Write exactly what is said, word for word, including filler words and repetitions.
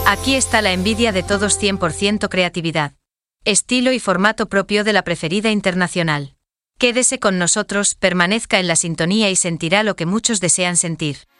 Aquí está la envidia de todos, cien por ciento creatividad. Estilo y formato propio de la preferida internacional. Quédese con nosotros, permanezca en la sintonía y sentirá lo que muchos desean sentir.